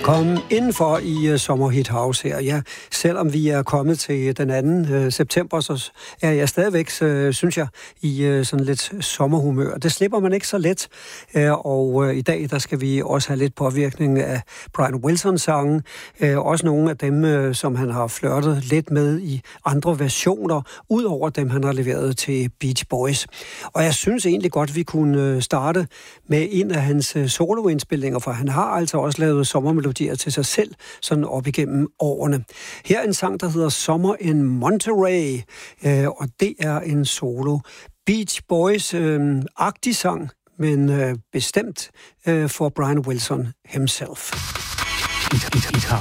Kom indenfor i Sommerhit House her. Ja, selvom vi er kommet til den 2. september, så er jeg stadigvæk, synes jeg, i sådan lidt sommerhumør. Det slipper man ikke så let. Og i dag, der skal vi også have lidt påvirkning af Brian Wilsons sange. Også nogle af dem, som han har flirtet lidt med i andre versioner, ud over dem, han har leveret til Beach Boys. Og jeg synes egentlig godt, vi kunne starte med en af hans soloindspilninger, for han har altså også lavet sommermelodier til sig selv, sådan op igennem årene. Her er en sang, der hedder Summer in Monterey, og det er en solo Beach Boys-agtig sang, men bestemt for Brian Wilson himself.